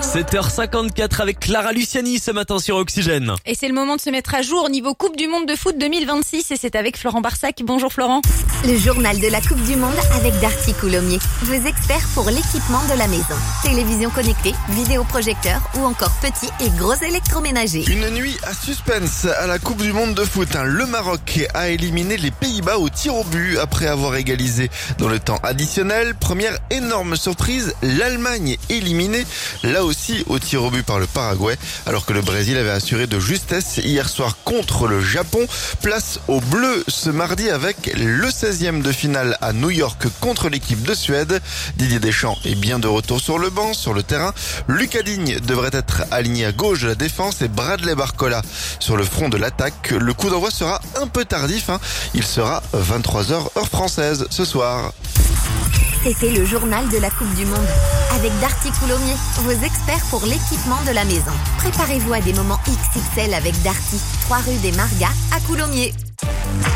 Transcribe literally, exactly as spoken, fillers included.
sept heures cinquante-quatre avec Clara Luciani ce matin sur Oxygène. Et c'est le moment de se mettre à jour au niveau Coupe du Monde de foot deux mille vingt-six et c'est avec Florent Barsac. Bonjour Florent. Le journal de la Coupe du Monde avec Darty Coulommiers, vos experts pour l'équipement de la maison. Télévision connectée, vidéoprojecteur ou encore petits et gros électroménagers. Une nuit à suspense à la Coupe du Monde de foot. Le Maroc a éliminé les Pays-Bas au tir au but après avoir égalisé dans le temps additionnel. Première énorme surprise, l'Allemagne éliminée, là aussi au tir au but par le Paraguay, alors que le Brésil avait assuré de justesse hier soir contre le Japon. Place aux Bleus ce mardi avec le seizième de finale à New York contre l'équipe de Suède. Didier Deschamps est bien de retour sur le banc, sur le terrain. Lucas Digne devrait être aligné à gauche de la défense et Bradley Barcola sur le front de l'attaque. Le coup d'envoi sera un peu tardif, hein. Il sera vingt-trois heures heure française ce soir. C'était le journal de la Coupe du Monde avec Darty Coulommiers, vos experts pour l'équipement de la maison. Préparez-vous à des moments X X L avec Darty, trois rue des Margas à Coulommiers.